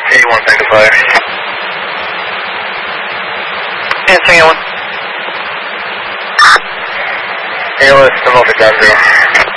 81 back to fire. Answering 81. ALS, come over down 0.